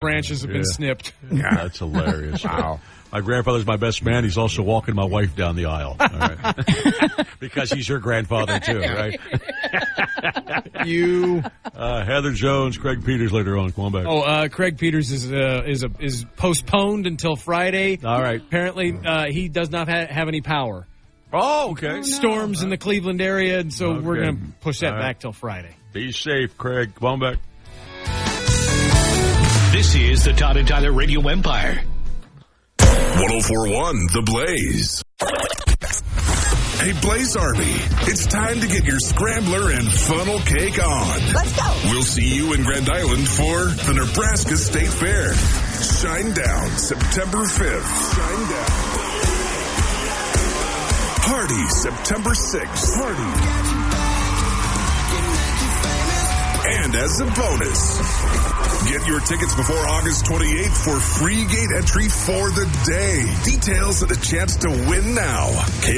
branches have been snipped. Yeah, that's hilarious. Wow. My grandfather's my best man. He's also walking my wife down the aisle. All right. Because he's your grandfather, too, right? Heather Jones, Craig Peters later on. Come on back. Craig Peters is postponed until Friday. All right. Apparently, he does not have any power. Oh, okay. Oh, no. Storms in the Cleveland area, and so we're going to push that back till Friday. Be safe, Craig. Come on back. This is the Todd and Tyler Radio Empire. 104.1 The Blaze. Hey, Blaze Army, it's time to get your scrambler and funnel cake on. Let's go. We'll see you in Grand Island for the Nebraska State Fair. Shine Down, September 5th. Shine Down. Party, September 6th. Party. And as a bonus, get your tickets before August 28th for free gate entry for the day. Details and a chance to win now.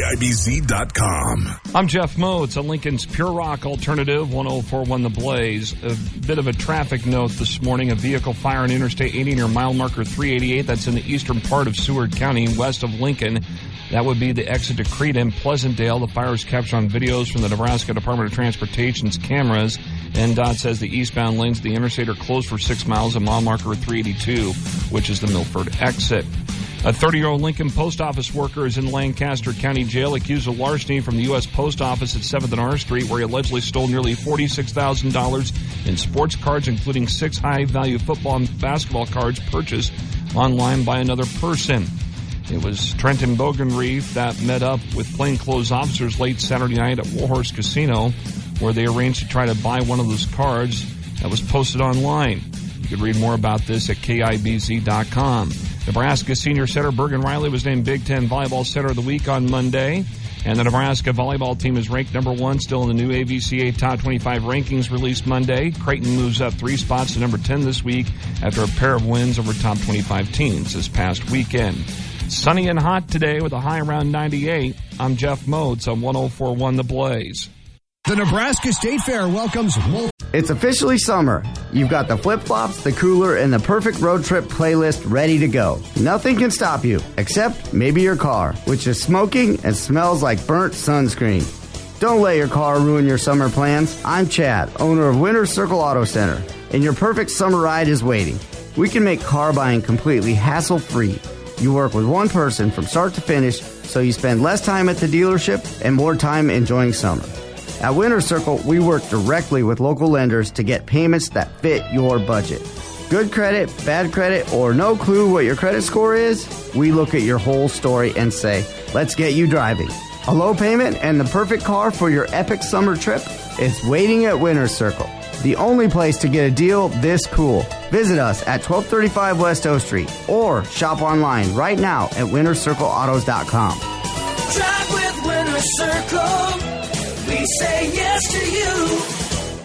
KIBZ.com. I'm Jeff Modes on Lincoln's Pure Rock Alternative, 104.1 The Blaze. A bit of a traffic note this morning. A vehicle fire on Interstate 80 near mile marker 388. That's in the eastern part of Seward County, west of Lincoln. That would be the exit to Crete and Pleasantdale. The fire is captured on videos from the Nebraska Department of Transportation's cameras. NDOT says the eastbound lanes of the interstate are closed for 6 miles at mile marker 382, which is the Milford exit. A 30-year-old Lincoln post office worker is in Lancaster County Jail accused of larceny from the U.S. Post Office at 7th and R Street, where he allegedly stole nearly $46,000 in sports cards, including 6 high-value football and basketball cards purchased online by another person. It was Trenton Bogenreef that met up with plainclothes officers late Saturday night at Warhorse Casino, where they arranged to try to buy one of those cards that was posted online. You can read more about this at KIBZ.com. Nebraska senior setter Bergen Riley was named Big Ten Volleyball Setter of the Week on Monday. And the Nebraska volleyball team is ranked number 1 still in the new AVCA Top 25 rankings released Monday. Creighton moves up 3 spots to number 10 this week after a pair of wins over top 25 teams this past weekend. Sunny and hot today with a high around 98. I'm Jeff Modes on 104.1 The Blaze. The Nebraska State Fair welcomes Wolf. It's officially summer. You've got the flip-flops, the cooler, and the perfect road trip playlist ready to go. Nothing can stop you, except maybe your car, which is smoking and smells like burnt sunscreen. Don't let your car ruin your summer plans. I'm Chad, owner of Winter Circle Auto Center, and your perfect summer ride is waiting. We can make car buying completely hassle-free. You work with one person from start to finish, so you spend less time at the dealership and more time enjoying summer. At Winter Circle, we work directly with local lenders to get payments that fit your budget. Good credit, bad credit, or no clue what your credit score is? We look at your whole story and say, let's get you driving. A low payment and the perfect car for your epic summer trip is waiting at Winter Circle, the only place to get a deal this cool. Visit us at 1235 West O Street or shop online right now at wintercircleautos.com. Drive with Winter Circle. We say yes to you.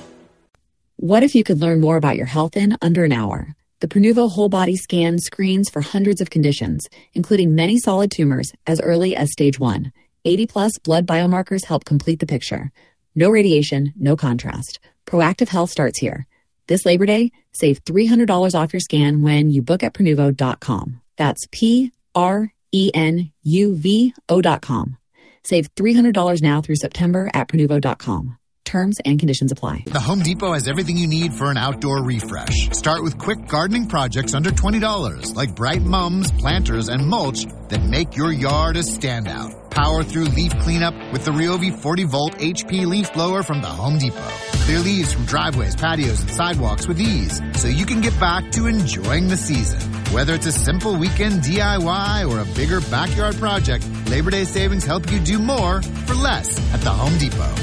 What if you could learn more about your health in under an hour? The Prenuvo Whole Body Scan screens for hundreds of conditions, including many solid tumors as early as stage 1. 80-plus blood biomarkers help complete the picture. No radiation, no contrast. Proactive health starts here. This Labor Day, save $300 off your scan when you book at Prenuvo.com. That's Prenuvo.com. Save $300 now through September at Prenuvo.com. Terms and conditions apply. The Home Depot has everything you need for an outdoor refresh. Start with quick gardening projects under $20, like bright mums, planters, and mulch that make your yard a standout. Power through leaf cleanup with the Ryobi 40-volt HP leaf blower from the Home Depot. Clear leaves from driveways, patios, and sidewalks with ease, so you can get back to enjoying the season. Whether it's a simple weekend DIY or a bigger backyard project, Labor Day savings help you do more for less at the Home Depot.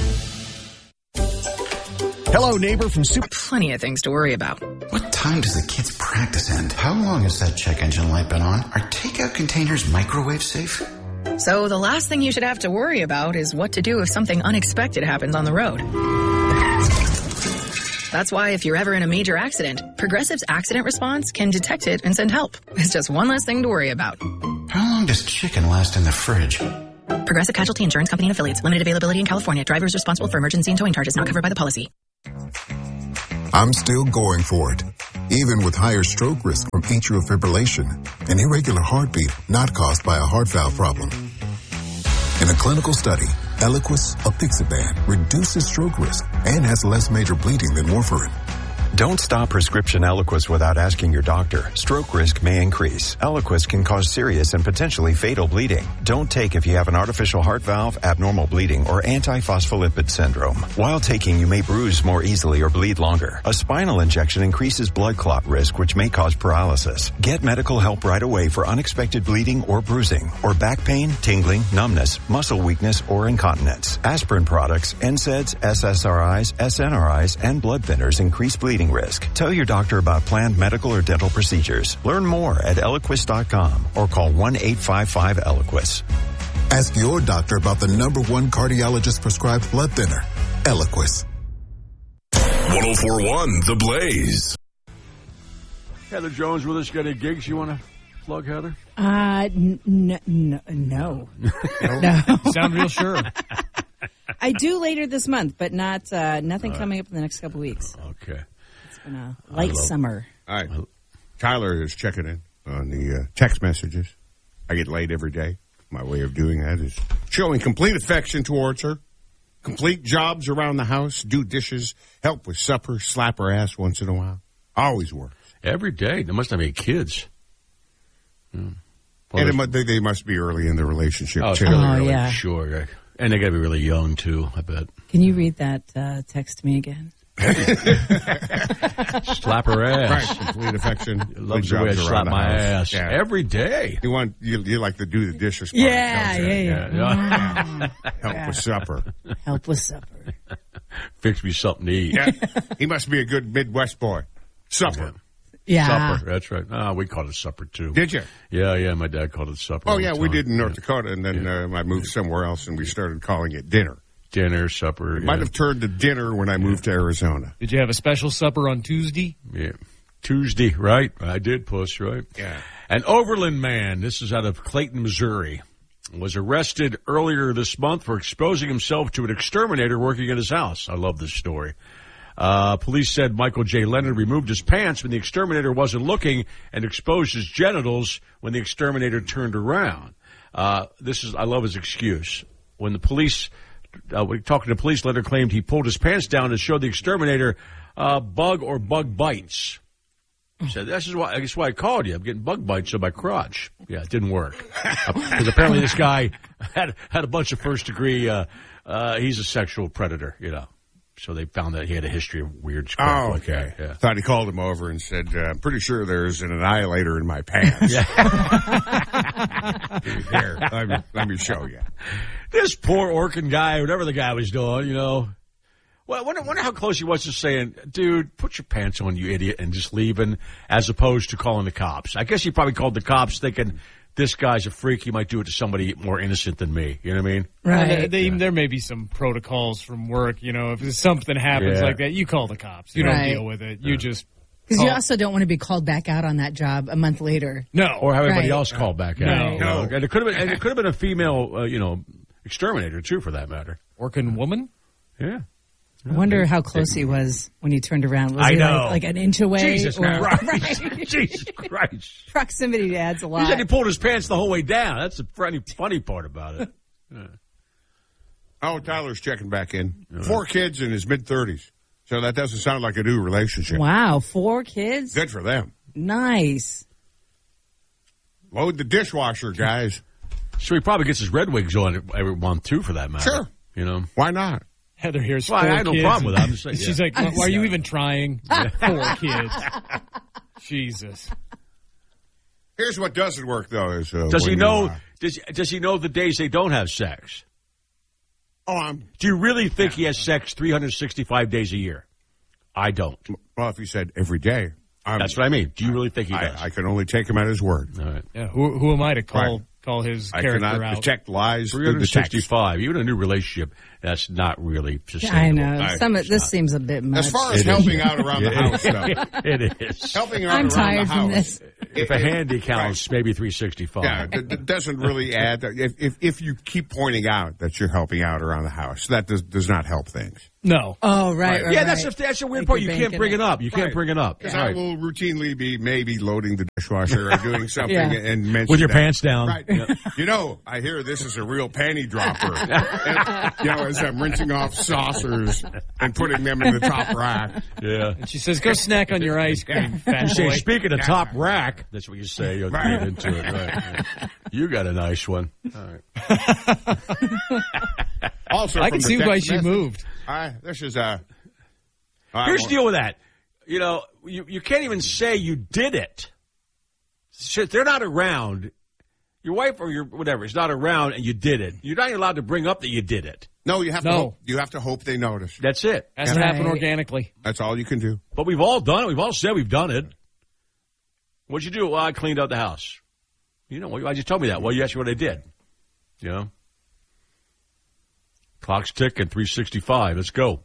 Hello, neighbor from Super. Plenty of things to worry about. What time does the kids' practice end? How long has that check engine light been on? Are takeout containers microwave safe? So the last thing you should have to worry about is what to do if something unexpected happens on the road. That's why if you're ever in a major accident, Progressive's accident response can detect it and send help. It's just one less thing to worry about. How long does chicken last in the fridge? Progressive Casualty Insurance Company and Affiliates. Limited availability in California. Drivers responsible for emergency and towing charges not covered by the policy. I'm still going for it. even with higher stroke risk from atrial fibrillation, an irregular heartbeat not caused by a heart valve problem. In a clinical study, Eliquis apixaban reduces stroke risk and has less major bleeding than warfarin. Don't stop prescription Eliquis without asking your doctor. Stroke risk may increase. Eliquis can cause serious and potentially fatal bleeding. Don't take if you have an artificial heart valve, abnormal bleeding, or antiphospholipid syndrome. While taking, you may bruise more easily or bleed longer. A spinal injection increases blood clot risk, which may cause paralysis. Get medical help right away for unexpected bleeding or bruising, or back pain, tingling, numbness, muscle weakness, or incontinence. Aspirin products, NSAIDs, SSRIs, SNRIs, and blood thinners increase bleeding risk. Tell your doctor about planned medical or dental procedures. Learn more at Eliquis.com or call 1-855-ELIQUIS. Ask your doctor about the #1 cardiologist prescribed blood thinner, Eliquis. 1041 The Blaze. Heather Jones with us. Got any gigs you want to plug, Heather? No. No. Sound real sure. I do later this month, but nothing coming up in the next couple weeks. Okay. It's been a light summer. All right. Tyler is checking in on the text messages. I get laid every day. My way of doing that is showing complete affection towards her, complete jobs around the house, do dishes, help with supper, slap her ass once in a while. Always works. Every day. They must have any kids. Well, and they must be early in the relationship, too. Yeah. Sure. And they got to be really young, too, I bet. Can you read that text to me again? Slap her ass. Right, complete affection. Loves the way I slap my ass. Yeah. Every day. You like to do the dishes part, Yeah. Help with supper. Help with supper. Fix me something to eat. Yeah. He must be a good Midwest boy. Supper. Yeah. Supper, that's right. We called it supper, too. Did you? Yeah, my dad called it supper. Oh, yeah, we did in North Dakota, and then I moved somewhere else, and we started calling it dinner. Dinner, supper. It might have turned to dinner when I moved to Arizona. Did you have a special supper on Tuesday? Yeah. Tuesday, right? I did, Puss, right? Yeah. An Overland man, this is out of Clayton, Missouri, was arrested earlier this month for exposing himself to an exterminator working at his house. I love this story. Police said Michael J. Leonard removed his pants when the exterminator wasn't looking and exposed his genitals when the exterminator turned around. I love his excuse. When the police, talking to police, Leonard claimed he pulled his pants down to show the exterminator bug or bug bites. He said, that's why I called you. I'm getting bug bites on my crotch. Yeah, it didn't work. Because apparently this guy had a bunch of first degree, he's a sexual predator, So they found that he had a history of weird stuff. Oh, okay. Yeah. Thought he called him over and said, I'm pretty sure there's an annihilator in my pants. Yeah. Here, let me show you. This poor Orkin guy, whatever the guy was doing, Well, I wonder how close he was to saying, dude, put your pants on, you idiot, and just leaving, as opposed to calling the cops. I guess he probably called the cops thinking, this guy's a freak. He might do it to somebody more innocent than me. You know what I mean? Right. There may be some protocols from work. If something happens like that, you call the cops. You don't deal with it. You just... Because you also don't want to be called back out on that job a month later. No. Or have everybody else called back out. No. And it could have been a female, exterminator, too, for that matter. Working woman? Yeah. I wonder how close he was when he turned around. Was he like an inch away? Jesus Christ. Jesus Christ. Proximity adds a lot. He said he pulled his pants the whole way down. That's the funny part about it. Yeah. Oh, Tyler's checking back in. 4 kids in his mid-30s. So that doesn't sound like a new relationship. Wow, 4 kids? Good for them. Nice. Load the dishwasher, guys. So he probably gets his Red Wings on every month, too, for that matter. Sure. Why not? Heather here's 4 I kids. had no problem with that. I'm just saying, She's like, why are you even trying? 4 kids. Jesus. Here's what doesn't work, though. Is does he know? Does he know the days they don't have sex? Do you really think he has sex 365 days a year? I don't. Well, if he said every day, that's what I mean. Do you really think he does? I can only take him at his word. All right. Yeah. Who am I to call his character out? I cannot detect lies. 365. Even a new relationship, that's not really sustainable. I know. This seems a bit much. As far as helping out around the house, though. It is. Helping out I'm around tired the from house. this. If a handy counts, maybe 365. Yeah, it doesn't really add. If you keep pointing out that you're helping out around the house, that does not help things. No. Oh, right. Yeah, that's the weird part. You can't bring it up. You can't bring it up. Because I will routinely be maybe loading the dishwasher or doing something and mention with your that. pants down. Right. Yeah. You know, I hear this is a real panty dropper. And, as I'm rinsing off saucers and putting them in the top rack. Yeah. And she says, "Go snack on your ice cream, fat You say, boy." speaking of top rack, that's what you say. You'll get into it. Right. Yeah. You got a nice one. All right. Also, I can see why she moved. This is Here's the deal with that. You can't even say you did it. Shit, they're not around. Your wife or your whatever is not around, and you did it. You're not allowed to bring up that you did it. No, you have to hope. You have to hope they notice. That's it. Has to happen organically. That's all you can do. But we've all done it. We've all said we've done it. What'd you do? Well, I cleaned out the house. Why'd you tell me that? Well, you asked me what I did. Clock's ticking, 3:65. Let's go.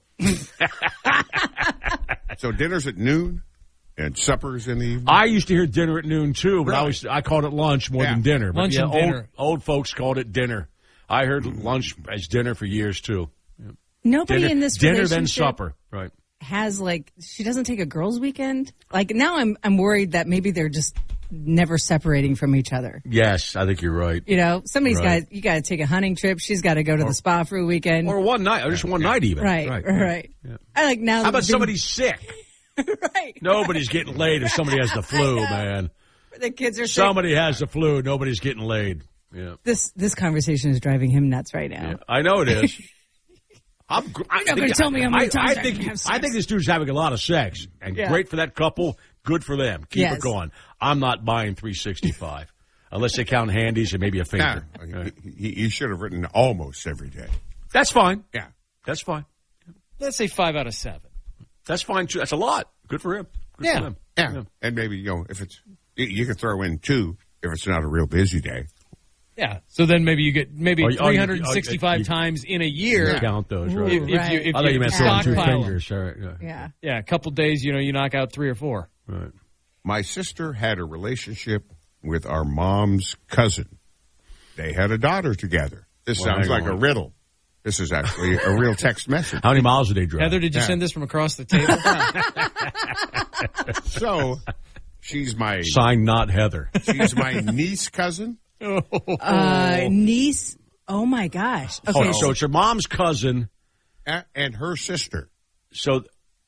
So dinner's at noon and supper's in the evening? I used to hear dinner at noon, too, but I called it lunch more than dinner. But Lunch and dinner. Old folks called it dinner. I heard lunch as dinner for years, too. Nobody in this dinner relationship then supper. Right. has she doesn't take a girls' weekend. Like now, I'm worried that maybe they're just never separating from each other. Yes, I think you're right. Somebody's got you got to take a hunting trip. She's got to go to the spa for a weekend or one night, or just one night even. Right. Yeah. I like now. How about somebody's sick? Right. Nobody's getting laid if somebody has the flu, man. The kids are sick. Somebody has the flu. Nobody's getting laid. Yeah. This conversation is driving him nuts right now. Yeah, I know it is. You're not going to tell me how many times I can have sex. I think this dude's having a lot of sex, and great for that couple. Good for them. Keep it going. I'm not buying 365 unless they count handies and maybe a finger. He should have written almost every day. That's fine. Yeah, that's fine. Let's say 5 out of 7. That's fine too. That's a lot. Good for him. Good for them. Yeah. And maybe if it's you can throw in 2 if it's not a real busy day. Yeah, so then maybe you get 365 times in a year. Count those, right? If I thought you meant throwing 2 stockpile fingers. Sorry. Yeah, a couple days, you knock out 3 or 4. Right. My sister had a relationship with our mom's cousin. They had a daughter together. This sounds like a riddle. This is actually a real text message. How many miles did they drive? Heather, did you send this from across the table? So, she's my... Sign not Heather. She's my niece cousin. Niece? Oh, my gosh. Okay, so it's your mom's cousin. And her sister. So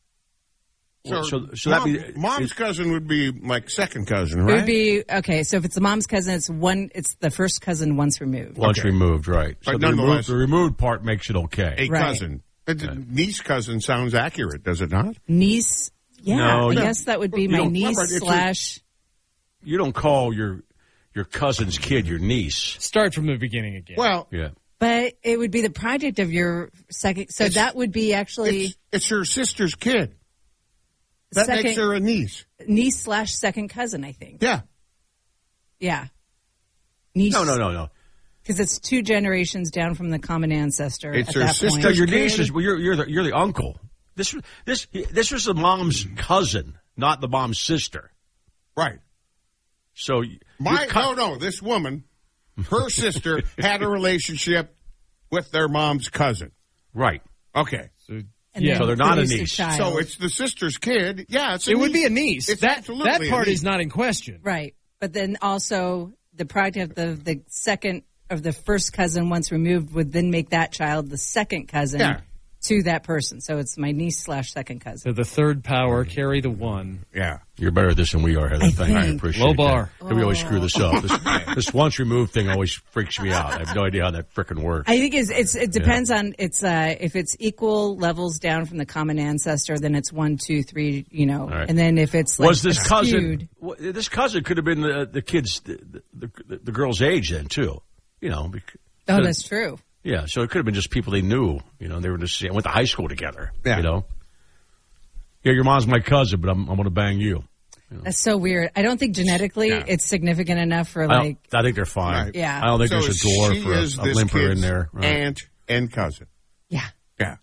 that be mom's cousin would be like second cousin, right? It would be okay. So if it's the mom's cousin, it's the first cousin once removed. Once removed, right? But so nonetheless, the removed part makes it okay. A cousin, niece cousin sounds accurate, does it not? Niece, I guess that would be my niece slash. You don't call your cousin's kid your niece. Start from the beginning again. Well, yeah. But it would be the project of your second. So that would be actually. It's your sister's kid. That makes her a niece. Niece slash second cousin, I think. Yeah. Yeah. Niece. No. Because it's 2 generations down from the common ancestor. It's at her that sister. point. Your niece is you're the uncle. This was the mom's cousin, not the mom's sister. Right. So this woman, her sister had a relationship with their mom's cousin. Right. Okay. So they're not a niece. So it's the sister's kid. Yeah, it's a niece. Would be a niece. It's that part is not in question. Right. But then also the product of the second of the first cousin once removed would then make that child the second cousin to that person. So it's my niece slash second cousin. So the third power, carry the 1. Yeah. You're better at this than we are, Heather. I appreciate Low bar. That. We always screw this up. This once removed thing always freaks me out. I have no idea how that frickin' works. I think it depends on if it's equal levels down from the common ancestor, then it's 1, 2, 3, right. And then if it's like was this skewed, cousin? This cousin could have been the kid's the girl's age then too. That's true. Yeah, so it could have been just people they knew. They were just went to high school together. Yeah. Yeah, your mom's my cousin, but I'm going to bang you. That's so weird. I don't think genetically it's significant enough for I think they're fine. Right. Yeah. I don't think there's a door for a limper in there. Right. Aunt and cousin. Yeah. Yeah.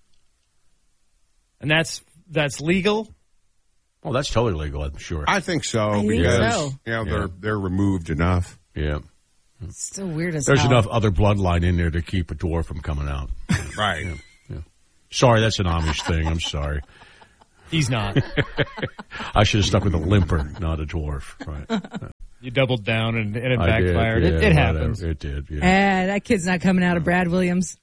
And that's legal? Oh, that's totally legal, I'm sure. I think so. I think because so. They're removed enough. Yeah. It's still weird as There's hell. enough other bloodline in there to keep a door from coming out. Right. Yeah. Sorry, that's an Amish thing. I'm sorry. He's not. I should have stuck with a limper, not a dwarf. Right. You doubled down and it I backfired. did, yeah, it happens. It did, yeah. That kid's not coming out of Brad Williams.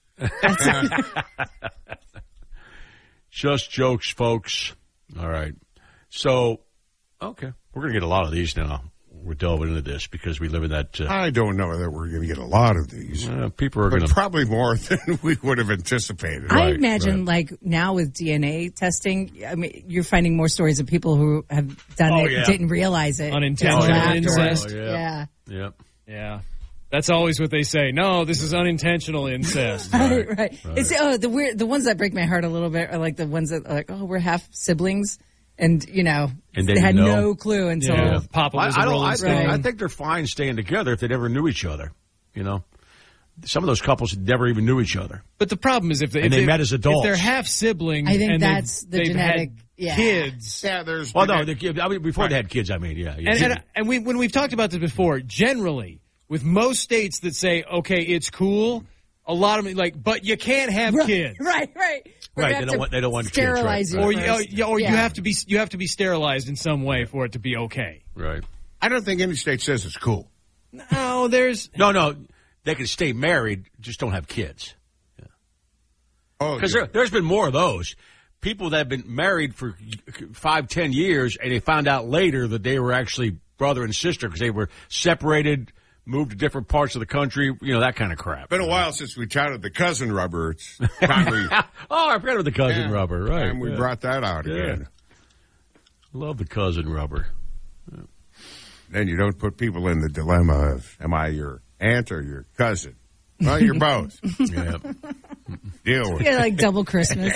Just jokes, folks. All right. So, okay. We're going to get a lot of these now. We're delving into this because we live in that... I don't know that we're going to get a lot of these. People are going to... Probably more than we would have anticipated. I imagine, like, now with DNA testing, I mean, you're finding more stories of people who have done it, didn't realize it. Unintentional incest. Yeah. Yep. Yeah. That's always what they say. No, this is unintentional incest. Right. It's the ones that break my heart a little bit are like the ones that are like, we're half siblings. And, you know, they had no clue until Papa was a Rolling Stone. I think they're fine staying together if they never knew each other, you know. Some of those couples never even knew each other. But the problem is if they met as adults. If they're half siblings, I think and that's the they've genetic had kids. Yeah, there's... Well, no, before they had kids, I mean, yeah. And when we've talked about this before, generally, with most states that say, okay, it's cool, a lot of them, like, but you can't have kids. Right. Right, they don't want sterilize kids, you. Or you have to be sterilized in some way for it to be okay. Right. I don't think any state says it's cool. No, there's... No, they can stay married, just don't have kids. Yeah. Oh, because there's been more of those. People that have been married for 5-10 years, and they found out later that they were actually brother and sister because they were separated, moved to different parts of the country, you know, that kind of crap. Been a while since we touted the cousin rubber. It's time we... I forgot about the cousin rubber, right. And we brought that out again. Love the cousin rubber. Then you don't put people in the dilemma of, am I your aunt or your cousin? Well, you're both. Yeah. Deal with it. Yeah, like double Christmas.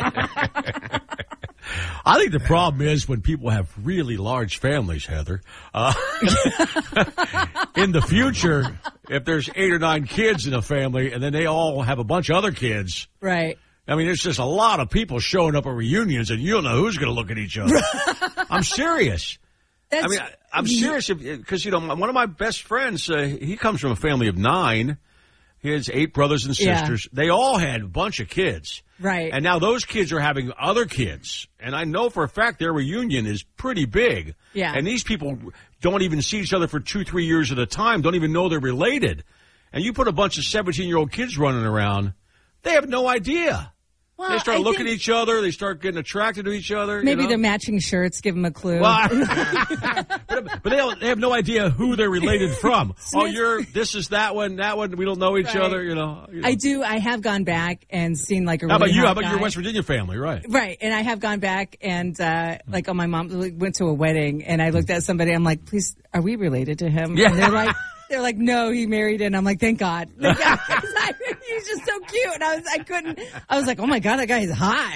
I think the problem is when people have really large families, Heather. In the future, if there's 8 or 9 kids in a family and then they all have a bunch of other kids. Right. I mean, there's just a lot of people showing up at reunions and you don't know who's going to look at each other. I'm serious. I'm serious because, you know, one of my best friends, he comes from a family of 9. He has 8 brothers and sisters. Yeah. They all had a bunch of kids. Right. And now those kids are having other kids. And I know for a fact their reunion is pretty big. Yeah. And these people don't even see each other for 2-3 years at a time, don't even know they're related. And you put a bunch of 17-year-old kids running around, they have no idea. Well, they start looking at each other. They start getting attracted to each other. Maybe their matching shirts give them a clue. Well, but they have no idea who they're related from. This is that one. We don't know each other. You know. I do. I have gone back and seen like a. How really about your West Virginia family, right? Right, and I have gone back and like on my mom went to a wedding and I looked at somebody. I'm like, please, are we related to him? Yeah. And they're like, no, he married, and I'm like, thank God. He's just so cute. And I was like, oh my God, that guy is hot.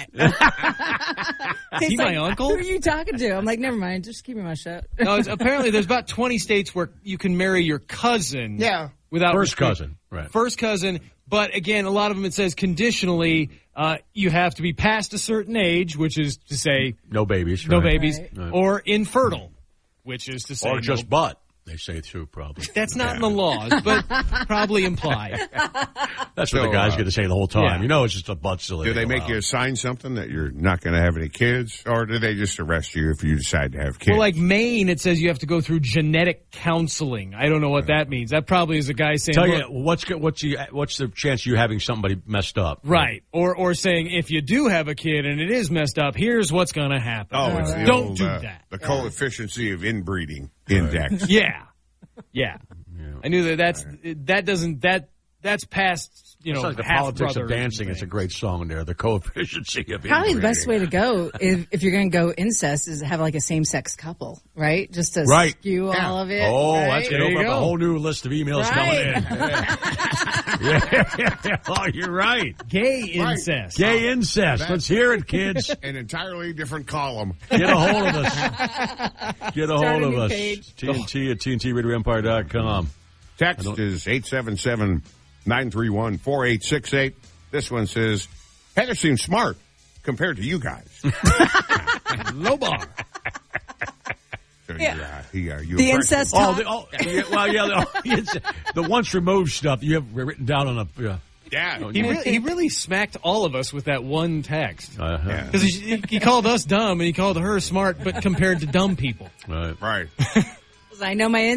He's my uncle? Who are you talking to? I'm like, never mind, just keep your mouth shut. No, apparently there's about 20 states where you can marry your cousin. Yeah. Without First cousin, right. First cousin, but again, a lot of them it says conditionally, you have to be past a certain age, which is to say... No babies. No babies. Right. Or infertile, which is to say... Or just butt. They say too, probably. That's not in the laws, but probably implied. That's what the guy's going to say the whole time. Yeah. You know, it's just a butt silly. Do they make you sign something that you're not going to have any kids, or do they just arrest you if you decide to have kids? Well, like Maine, it says you have to go through genetic counseling. I don't know what that means. That probably is a guy saying, "Tell you what's the chance of you having somebody messed up?" Right, or saying if you do have a kid and it is messed up, here's what's going to happen. Oh, it's don't do that. The coefficient of inbreeding index. Yeah. I knew that's past, you know, it's like the politics of dancing. It's a great song there. The coefficient of probably the best way to go if you're going to go incest is have like a same-sex couple, right? Just to skew all of it. Oh, right? that's going to open up a whole new list of emails coming in. Yeah. Oh, you're right. Gay incest. Gay incest. Let's hear it, kids. An entirely different column. Get a hold of us. Get a hold of us. TNT at TNTRadioEmpire.com. Text is 877-931-4868. This one says, Heather seems smart compared to you guys. Low bar. So the incest talk. The once removed stuff you have written down on a Yeah. He really smacked all of us with that one text. Uh-huh. He called us dumb and he called her smart, but compared to dumb people. Right. Right. I know my